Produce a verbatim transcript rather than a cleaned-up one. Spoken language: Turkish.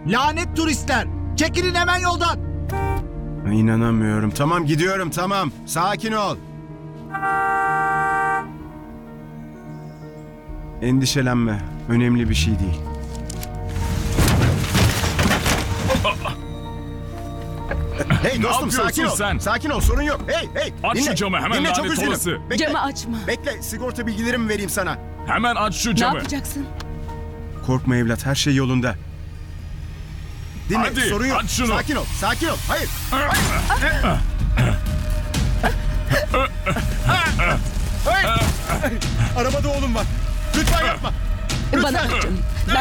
Lanet turistler! Çekilin hemen yoldan! İnanamıyorum. Tamam gidiyorum tamam. Sakin ol. Endişelenme. Önemli bir şey değil. Hey Ne dostum sakin ol. yapıyorsun sen? Sakin ol sorun yok. Hey hey. Aç dinle. şu camı hemen Dinle, çok lanet üzgünüm. olası. Bekle. Camı açma. Bekle sigorta bilgilerimi vereyim sana. Hemen aç şu Ne camı. yapacaksın? Korkma evlat her şey yolunda. Dinle Hadi, sorun yok. aç şunu. Sakin ol sakin ol. Hayır. Hayır. Arabada oğlum var. Lütfen yapma. Lütfen. Bana bak canım.